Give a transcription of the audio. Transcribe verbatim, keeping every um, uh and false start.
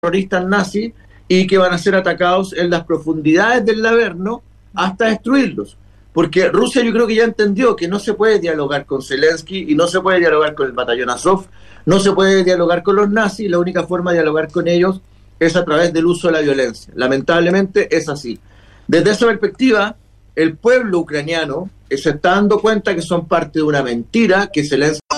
terroristas nazis y que van a ser atacados en las profundidades del Averno hasta destruirlos. Porque Rusia yo creo que ya entendió que no se puede dialogar con Zelensky y no se puede dialogar con el batallón Azov, no se puede dialogar con los nazis, la única forma de dialogar con ellos es a través del uso de la violencia. Lamentablemente es así. Desde esa perspectiva, el pueblo ucraniano se está dando cuenta que son parte de una mentira, que Zelensky